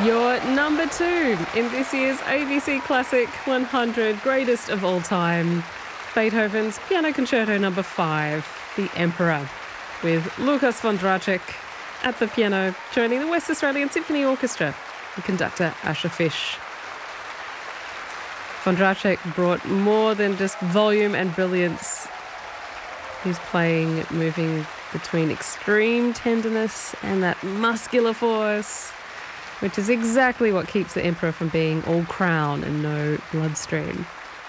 Your number 2 in this year's ABC Classic 100 Greatest of All Time, Beethoven's Piano Concerto No. 5, The Emperor, with Lukas Vondracek at the piano, joining the West Australian Symphony Orchestra and conductor Asher Fish. Vondracek brought more than just volume and brilliance. He's playing, moving between extreme tenderness and that muscular force, which is exactly what keeps the Emperor from being all crown and no bloodstream.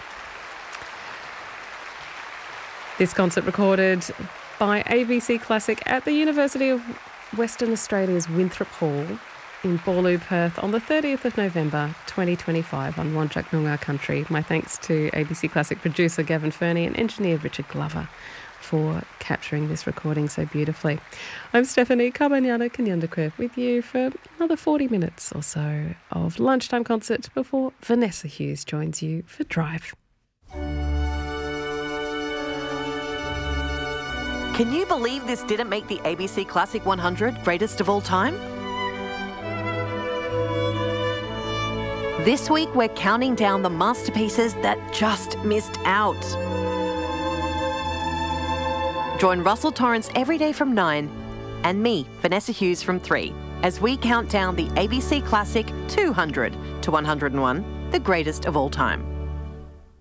This concert recorded by ABC Classic at the University of Western Australia's Winthrop Hall in Boorloo, Perth on the 30th of November 2025 on Whadjuk Noongar country. My thanks to ABC Classic producer Gavin Fernie and engineer Richard Glover for capturing this recording so beautifully. I'm Stephanie Kabanyana-Kanyandekwe with you for another 40 minutes or so of lunchtime concert before Vanessa Hughes joins you for Drive. Can you believe this didn't make the ABC Classic 100 Greatest of All Time? This week we're counting down the masterpieces that just missed out. Join Russell Torrance every day from 9 and me, Vanessa Hughes, from 3 as we count down the ABC Classic 200 to 101, the greatest of all time.